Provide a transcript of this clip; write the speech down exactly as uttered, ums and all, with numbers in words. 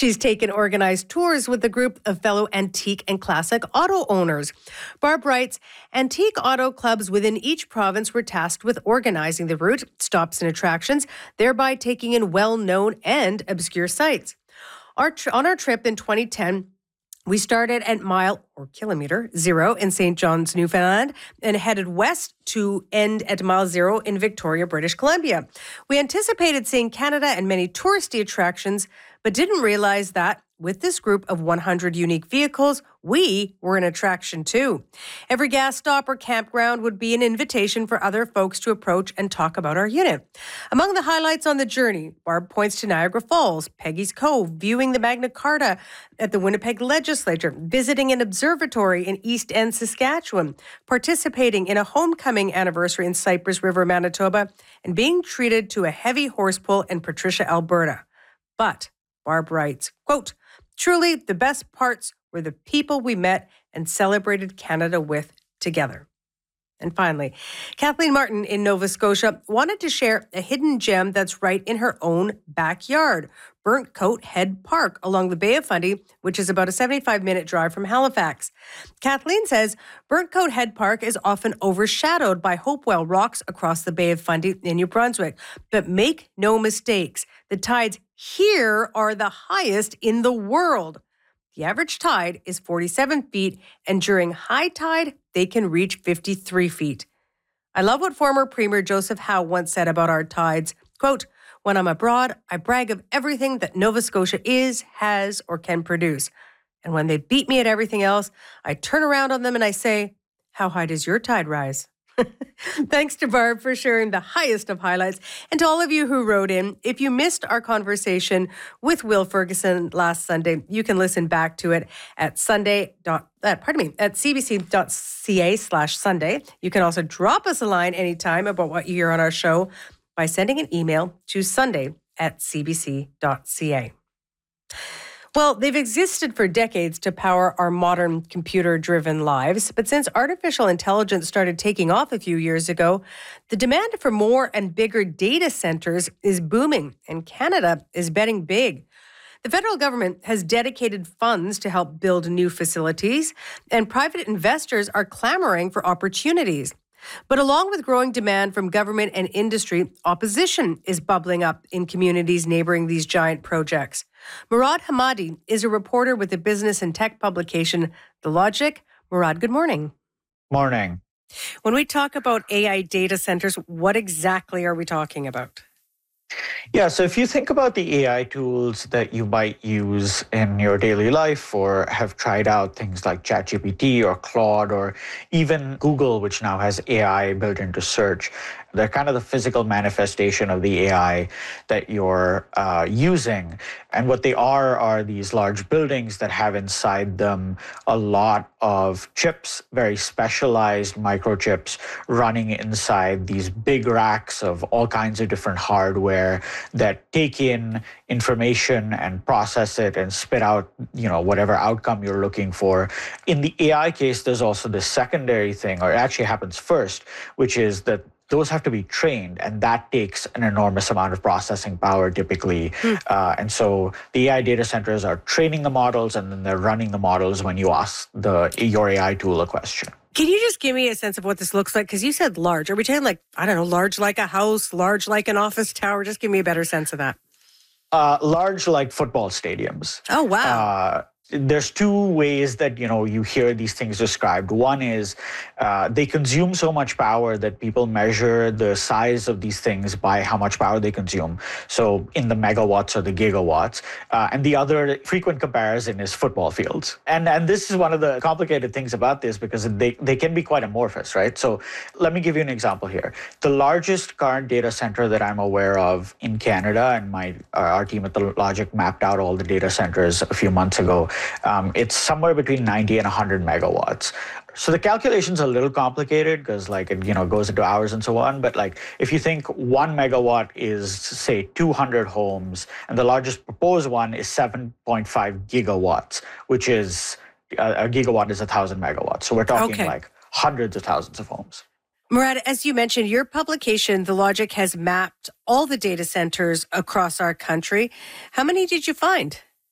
She's taken organized tours with a group of fellow antique and classic auto owners. Barb writes, antique auto clubs within each province were tasked with organizing the route, stops and attractions, thereby taking in well-known and obscure sites. Our tr- on our trip in twenty ten, we started at mile or kilometer zero in Saint John's, Newfoundland, and headed west to end at mile zero in Victoria, British Columbia. We anticipated seeing Canada and many touristy attractions, but didn't realize that with this group of one hundred unique vehicles, we were an attraction too. Every gas stop or campground would be an invitation for other folks to approach and talk about our unit. Among the highlights on the journey, Barb points to Niagara Falls, Peggy's Cove, viewing the Magna Carta at the Winnipeg Legislature, visiting an observatory in East End, Saskatchewan, participating in a homecoming anniversary in Cypress River, Manitoba, and being treated to a heavy horse pull in Patricia, Alberta. But Barb writes, quote, truly, the best parts were the people we met and celebrated Canada with together. And finally, Kathleen Martin in Nova Scotia wanted to share a hidden gem that's right in her own backyard, Burnt Coat Head Park along the Bay of Fundy, which is about a seventy-five minute drive from Halifax. Kathleen says Burnt Coat Head Park is often overshadowed by Hopewell rocks across the Bay of Fundy in New Brunswick. But make no mistakes, the tides here are the highest in the world. The average tide is forty-seven feet, and during high tide, they can reach fifty-three feet. I love what former Premier Joseph Howe once said about our tides. Quote, when I'm abroad, I brag of everything that Nova Scotia is, has, or can produce. And when they beat me at everything else, I turn around on them and I say, how high does your tide rise? Thanks to Barb for sharing the highest of highlights. And to all of you who wrote in, if you missed our conversation with Will Ferguson last Sunday, you can listen back to it at Sunday. Dot, uh, pardon me, at cbc.ca slash Sunday. You can also drop us a line anytime about what you hear on our show by sending an email to Sunday at cbc.ca. Well, they've existed for decades to power our modern computer-driven lives, but since artificial intelligence started taking off a few years ago, the demand for more and bigger data centers is booming, and Canada is betting big. The federal government has dedicated funds to help build new facilities, and private investors are clamoring for opportunities. But along with growing demand from government and industry, opposition is bubbling up in communities neighboring these giant projects. Murad Hamadi is a reporter with the business and tech publication The Logic. Murad, good morning. Morning. When we talk about A I data centers, what exactly are we talking about? Yeah, so if you think about the A I tools that you might use in your daily life or have tried out things like ChatGPT or Claude or even Google, which now has A I built into search, they're kind of the physical manifestation of the A I that you're uh, using. And what they are are these large buildings that have inside them a lot of chips, very specialized microchips running inside these big racks of all kinds of different hardware that take in information and process it and spit out, you know, whatever outcome you're looking for. In the A I case, there's also the secondary thing, or it actually happens first, which is that those have to be trained, and that takes an enormous amount of processing power typically. Mm. Uh, and so the A I data centers are training the models, and then they're running the models when you ask the your A I tool a question. Can you just give me a sense of what this looks like? Because you said large. Are we talking like, I don't know, large like a house, large like an office tower? Just give me a better sense of that. Uh, large like football stadiums. Oh, wow. Uh, There's two ways that, you know, you hear these things described. One is uh, they consume so much power that people measure the size of these things by how much power they consume. So in the megawatts or the gigawatts. Uh, and the other frequent comparison is football fields. And and this is one of the complicated things about this because they, they can be quite amorphous, right? So let me give you an example here. The largest current data center that I'm aware of in Canada, and my uh, our team at The Logic mapped out all the data centers a few months ago, Um, it's somewhere between ninety and one hundred megawatts. So the calculation's a little complicated because like it, you know, goes into hours and so on. But like if you think one megawatt is, say, two hundred homes, and the largest proposed one is seven point five gigawatts, which is uh, a gigawatt is a thousand megawatts. So we're talking okay. like hundreds of thousands of homes. Murad, as you mentioned, your publication, The Logic, has mapped all the data centers across our country. How many did you find?